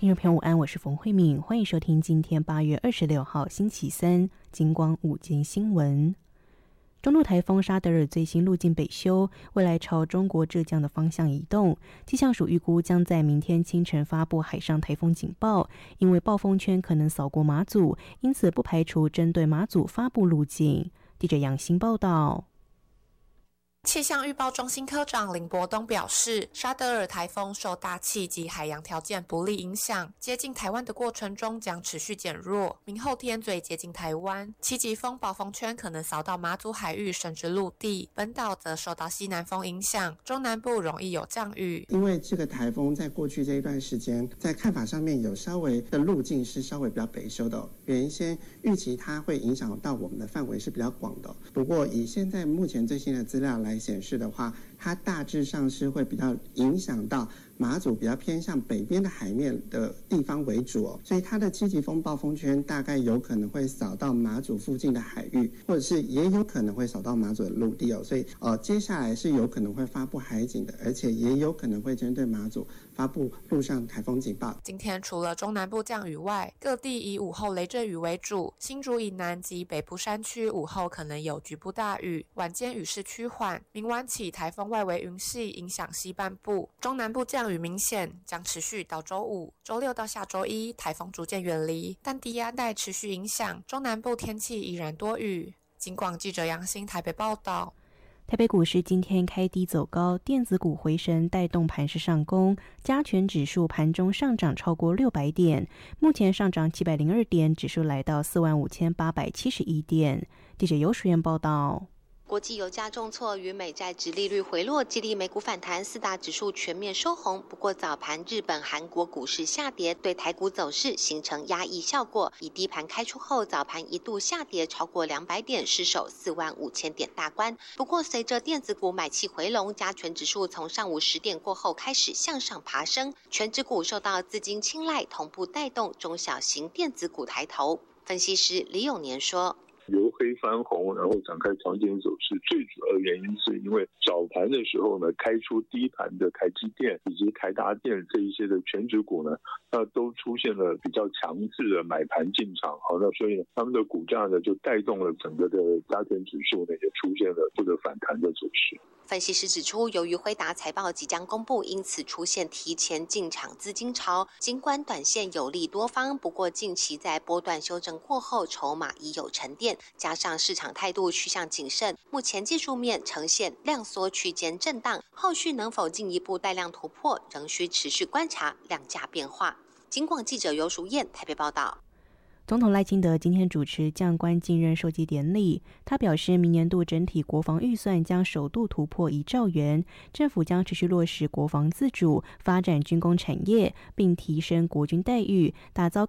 听众朋友午安，我是冯慧敏，欢迎收听今天8月26号星期三金光午间新闻。中度台风沙德尔最新路径北修，未来朝中国浙江的方向移动。气象署预估将在明天清晨发布海上台风警报，因为暴风圈可能扫过马祖，因此不排除针对马祖发布路径。记者杨欣报道。 气象预报中心科长林伯东表示，沙德尔台风受大气及海洋条件不利影响，接近台湾的过程中将持续减弱，明后天最接近台湾，7级风暴风圈可能扫到马祖海域甚至陆地，本岛则受到西南风影响，中南部容易有降雨。 因为这个台风在过去这一段时间，在看法上面有稍微的路径是稍微比较北修的，原先预期它会影响到我们的范围是比较广的，不过以现在目前最新的资料来显示的话，它大致上是会比较影响到马祖比较偏向北边的海面的地方为主所以它的7级风暴风圈大概有可能会扫到马祖附近的海域，或者是也有可能会扫到马祖的陆地所以接下来是有可能会发布海警的，而且也有可能会针对马祖发布陆上台风警报。 今天除了中南部降雨外，各地以午后雷阵雨为主，新竹以南及北部山区午后可能有局部大雨，晚间雨势趋缓，明晚起台风外围云系影响西半部，中南部降雨明显，将持续到周五、周六到下周一，台风逐渐远离，但低压带持续影响，中南部天气依然多雨。警广记者杨欣台北报道。 台北股市今天开低走高，电子股回升带动盘势上攻，加权指数盘中上涨超过600点，目前上涨702点，指数来到45871点。记者游淑燕报道。 国际油价重挫与美债殖利率回落，激励美股反弹，4大指数全面收红。不过早盘日本、韩国股市下跌，对台股走势形成压抑效果。以低盘开出后，早盘一度下跌超过200点，失守45000点大关。不过随着电子股买气回笼，加权指数从上午10点过后开始向上爬升，全指股受到资金青睐，同步带动中小型电子股抬头。分析师李永年说， 由黑翻红，然后展开长线走势，最主要的原因是因为早盘的时候呢，开出低盘的台积电以及台达电这一些的全指股呢，都出现了比较强势的买盘进场，那所以呢，他们的股价呢就带动了整个的加权指数呢也出现了这个反弹的走势。 分析师指出，由于辉达财报即将公布，因此出现提前进场资金潮。尽管短线有利多方，不过近期在波段修正过后，筹码已有沉淀，加上市场态度趋向谨慎，目前技术面呈现量缩区间震荡，后续能否进一步带量突破，仍需持续观察量价变化。警广记者游淑燕台北报道。 总统赖清德今天主持将官进任授绩典礼，他表示，明年度整体国防预算将首度突破1兆元，政府将持续落实国防自主，发展军工产业，并提升国军待遇，打造